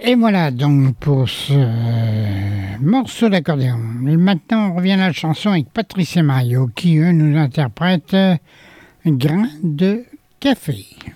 Et voilà donc pour ce morceau d'accordéon. Maintenant, on revient à la chanson avec Patrice et Mario qui, eux, nous interprètent Grain de café.